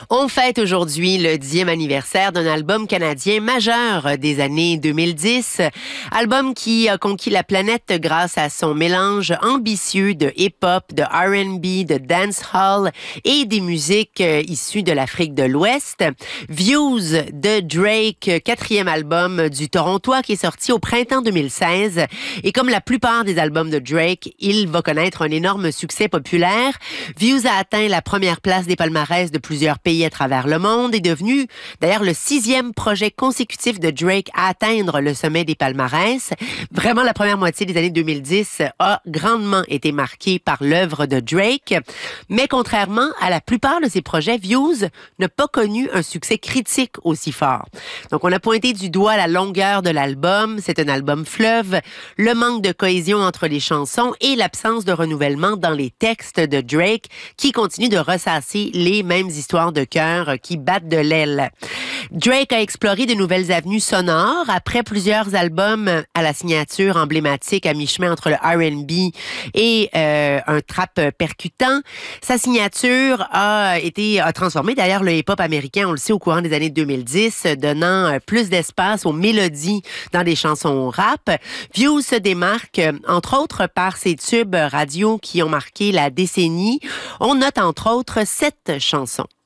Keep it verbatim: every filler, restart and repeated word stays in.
On fête aujourd'hui le dixième anniversaire d'un album canadien majeur des années deux mille dix. Album qui a conquis la planète grâce à son mélange ambitieux de hip-hop, de R and B, de dancehall et des musiques issues de l'Afrique de l'Ouest. Views de Drake, quatrième album du Torontois qui est sorti au printemps deux mille seize. Et comme la plupart des albums de Drake, il va connaître un énorme succès populaire. Views a atteint la première place des palmarès de plusieurs pays à travers le monde, est devenu d'ailleurs le sixième projet consécutif de Drake à atteindre le sommet des palmarès. Vraiment, la première moitié des années deux mille dix a grandement été marquée par l'œuvre de Drake. Mais contrairement à la plupart de ses projets, Views n'a pas connu un succès critique aussi fort. Donc, on a pointé du doigt la longueur de l'album. C'est un album fleuve, le manque de cohésion entre les chansons et l'absence de renouvellement dans les textes de Drake qui continue de ressasser les mêmes histoires de cœur qui battent de l'aile. Drake a exploré de nouvelles avenues sonores après plusieurs albums à la signature emblématique à mi-chemin entre le R and B et euh, un trap percutant. Sa signature a été a transformé d'ailleurs le hip-hop américain, on le sait, au courant des années deux mille dix, donnant plus d'espace aux mélodies dans des chansons rap. Views se démarque entre autres par ses tubes radio qui ont marqué la décennie. On note entre autres sept chansons.